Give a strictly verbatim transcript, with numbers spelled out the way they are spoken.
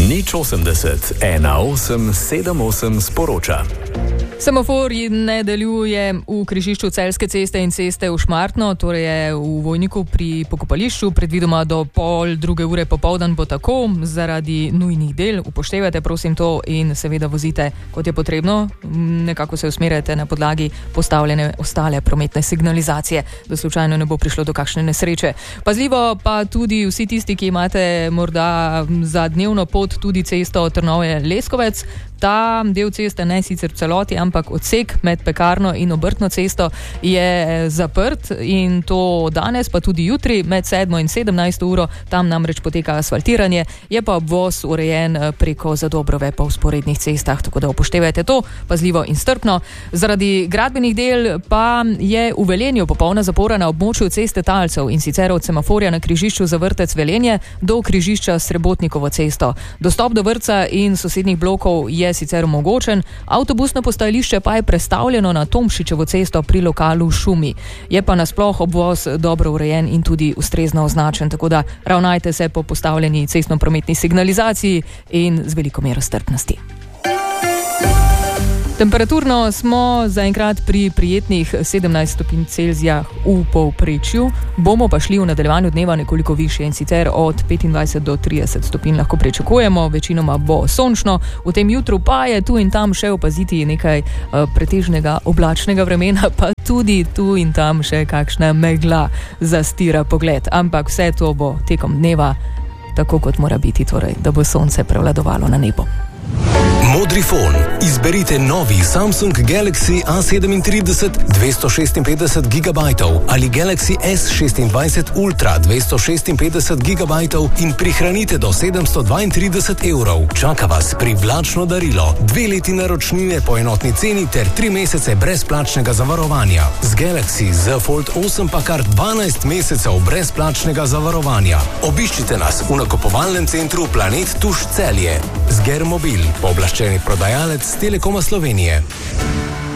Nič osemdeset, ena osem, sedem osem sporoča. Semafor ne deluje v križišču Celjske ceste in ceste v Šmartno, torej je v Vojniku pri pokopališču, predvidoma do pol druge ure popoldan bo tako, zaradi nujnih del. Upoštevajte prosim to in seveda vozite, kot je potrebno, nekako se usmerjate na podlagi postavljene ostale prometne signalizacije, da slučajno ne bo prišlo do kakšne nesreče. Pazljivo pa tudi vsi tisti, ki imate morda za dnevno pot tudi cesto Trnovje-Leskovec. Ta del ceste ne sicer v celoti, ampak odsek med Pekarno in Obrtno cesto je zaprt in to danes, pa tudi jutri med sedmo in sedemnajsto uro, tam namreč poteka asfaltiranje, je pa obvoz urejen preko Zadobrove po vzporednih cestah, tako da upoštevajte to pazljivo in strpno. Zaradi gradbenih del pa je v Velenju popolna zapora na območju ceste Talcev in sicer od semaforja na križišču za vrtec Velenje do križišča Srebotnikovo cesto. Dostop do vrtca in sosednjih blokov je sicer omogočen, avtobusno postajališče pa je prestavljeno na Tomšičevo cesto pri lokalu Šumi. Je pa nasploh obvoz dobro urejen in tudi ustrezno označen, tako da ravnajte se po postavljeni cestno-prometni signalizaciji in z veliko mero strpnosti. Temperaturno smo zaenkrat pri prijetnih sedemnajst stopinj Celzija v povprečju, bomo pa šli v nadaljevanju dneva nekoliko višje in sicer od petindvajset do trideset stopinj lahko pričakujemo, večinoma bo sončno, v tem jutru pa je tu in tam še opaziti nekaj uh, pretežnega oblačnega vremena, pa tudi tu in tam še kakšna megla zastira pogled, ampak vse to bo tekom dneva tako kot mora biti, torej, da bo sonce prevladovalo na nebo. Modrifon. Izberite novi Samsung Galaxy A sedemintrideset dvesto šestinpetdeset gigabajtov ali Galaxy S šestindvajset Ultra dvesto šestinpetdeset gigabajtov in prihranite do sedemsto dvaintrideset evrov. Čaka vas privlačno darilo, dve leti naročnine po enotni ceni ter tri mesece brezplačnega zavarovanja. Z Galaxy Z Fold osem pa kar dvanajst mesecev brezplačnega zavarovanja. Obiščite nas v nakupovalnem centru Planet Tuš Celje. Zger Mobil, pooblaščeni prodajalec Telekoma Slovenije.